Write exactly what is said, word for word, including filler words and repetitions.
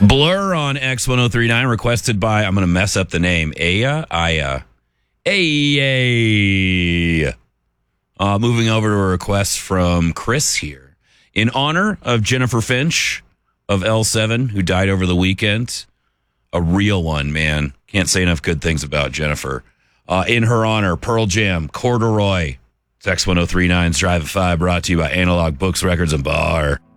Blur on X ten thirty-nine, requested by, I'm going to mess up the name, Aya? Aya. Aya. Uh, moving over to a request from Chris here. In honor of Jennifer Finch of L seven, who died over the weekend, a real one, man. Can't say enough good things about Jennifer. Uh, in her honor, Pearl Jam, Corduroy. It's X ten thirty-nine's Drive at five, brought to you by Analog Books, Records, and Bar.